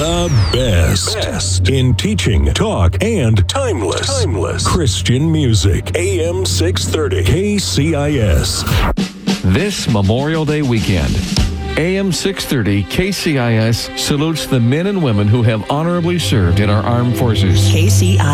The best in teaching, talk, and timeless Christian music. AM 630 KCIS. This Memorial Day weekend, AM 630 KCIS salutes the men and women who have honorably served in our armed forces. KCIS.